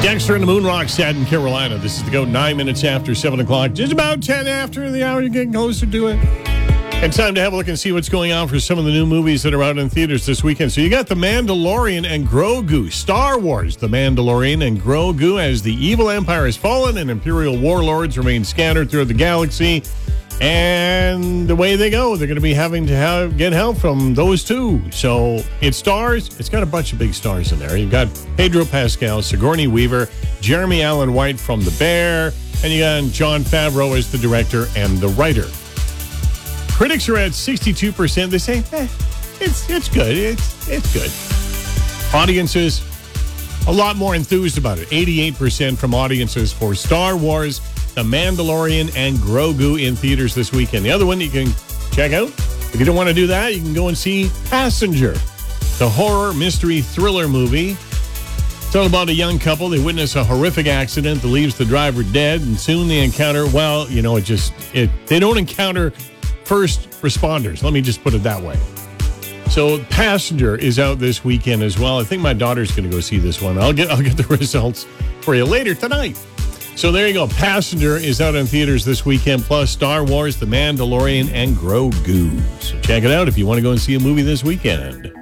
Dexter and the Moonrock Sad in Carolina. This is the GOAT, 9 minutes after 7 o'clock. Just about 10 after the hour. You're getting closer to it. And time to have a look and see what's going on for some of the new movies that are out in theaters this weekend. So you got The Mandalorian and Grogu. Star Wars, The Mandalorian and Grogu, as the evil empire has fallen and Imperial warlords remain scattered throughout the galaxy. And the way they go, they're going to be having to get help from those two. So it stars, it's got a bunch of big stars in there. You've got Pedro Pascal, Sigourney Weaver, Jeremy Allen White from The Bear, and you got Jon Favreau as the director and the writer. Critics are at 62%. They say, it's good. It's good. Audiences, a lot more enthused about it. 88% from audiences for Star Wars, The Mandalorian, and Grogu in theaters this weekend. The other one you can check out, if you don't want to do that, you can go and see Passenger, the horror mystery thriller movie. It's all about a young couple. They witness a horrific accident that leaves the driver dead, and soon they encounter, they don't encounter first responders. Let me just put it that way. So Passenger is out this weekend as well. I think my daughter's going to go see this one. I'll get the results for you later tonight. So there you go. Passenger is out in theaters this weekend, plus Star Wars, The Mandalorian, and Grogu. So check it out if you want to go and see a movie this weekend.